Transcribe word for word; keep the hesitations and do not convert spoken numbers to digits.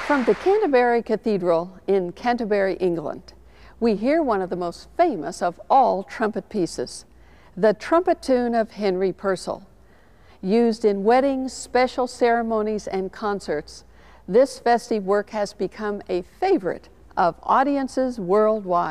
From the Canterbury Cathedral in Canterbury, England, we hear one of the most famous of all trumpet pieces, the trumpet tune of Henry Purcell. Used in weddings, special ceremonies, and concerts, this festive work has become a favorite of audiences worldwide.